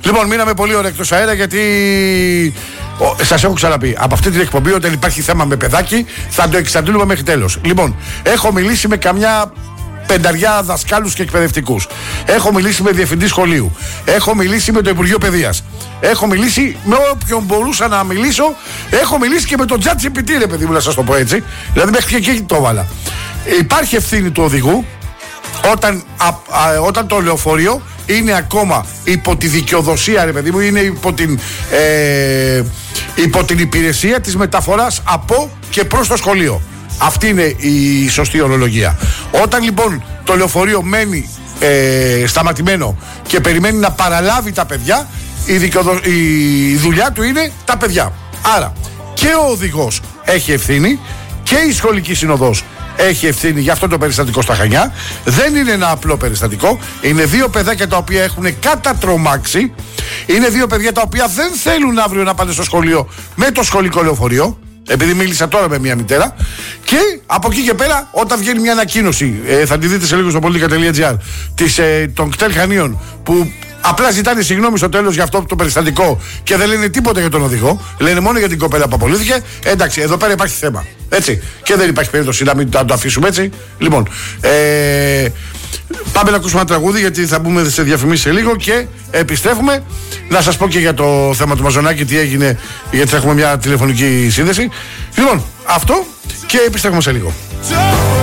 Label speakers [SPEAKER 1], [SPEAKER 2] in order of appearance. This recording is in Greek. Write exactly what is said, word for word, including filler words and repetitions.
[SPEAKER 1] Λοιπόν, μείναμε πολύ ωραία εκτός αέρα γιατί σας έχω ξαναπεί. Από αυτή την εκπομπή, όταν υπάρχει θέμα με παιδάκι, θα το εξαντλούμε μέχρι τέλος. Λοιπόν, έχω μιλήσει με καμιά πενταριά δασκάλους και εκπαιδευτικούς. Έχω μιλήσει με διευθυντή σχολείου. Έχω μιλήσει με το Υπουργείο Παιδείας. Έχω μιλήσει με όποιον μπορούσα να μιλήσω. Έχω μιλήσει και με τον ChatGPT, ρε παιδί μου, να σας το πω έτσι. Δηλαδή, μέχρι και εκεί το βάλα. Υπάρχει ευθύνη του οδηγού όταν, α, α, όταν το λεωφορείο είναι ακόμα υπό τη δικαιοδοσία, ρε παιδί μου, είναι υπό την, ε, υπό την υπηρεσία της μεταφοράς από και προς το σχολείο. Αυτή είναι η σωστή ορολογία. Όταν λοιπόν το λεωφορείο μένει ε, σταματημένο και περιμένει να παραλάβει τα παιδιά, η, δικαιοδο... η δουλειά του είναι τα παιδιά. Άρα και ο οδηγός έχει ευθύνη και η σχολική συνοδός έχει ευθύνη για αυτό το περιστατικό στα Χανιά. Δεν είναι ένα απλό περιστατικό. Είναι δύο παιδάκια τα οποία έχουν κατατρομάξει. Είναι δύο παιδιά τα οποία δεν θέλουν αύριο να πάνε στο σχολείο με το σχολικό λεωφορείο. Επειδή μίλησα τώρα με μια μητέρα. Και από εκεί και πέρα, όταν βγαίνει μια ανακοίνωση, ε, θα τη δείτε σε λίγο στο πολιτικά τελεία τζι άρ, ε, των κτέλ Χανίων, που απλά ζητάνε συγγνώμη στο τέλος για αυτό το περιστατικό και δεν λένε τίποτα για τον οδηγό. Λένε μόνο για την κοπέλα που απολύθηκε. Εντάξει, εδώ πέρα υπάρχει θέμα. Έτσι. Και δεν υπάρχει περίπτωση να μην το αφήσουμε έτσι. Λοιπόν, ε, πάμε να ακούσουμε ένα τραγούδι γιατί θα μπούμε σε διαφημίσεις σε λίγο και επιστρέφουμε. Να σας πω και για το θέμα του Μαζονάκη τι έγινε, γιατί θα έχουμε μια τηλεφωνική σύνδεση. Λοιπόν, αυτό και επιστρέφουμε σε λίγο.